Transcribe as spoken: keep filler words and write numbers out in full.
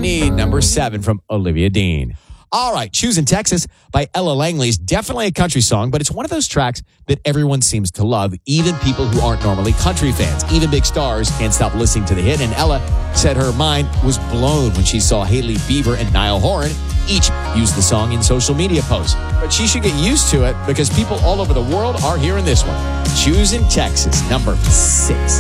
Need, number seven from Olivia Dean. All right, Choosing Texas by Ella Langley is definitely a country song, but it's one of those tracks that everyone seems to love, even people who aren't normally country fans. Even big stars can't stop listening to the hit, and Ella said her mind was blown when she saw Hailey Bieber and Niall Horan each use the song in social media posts. But she should get used to it because people all over the world are hearing this one. Choosing Texas, number six.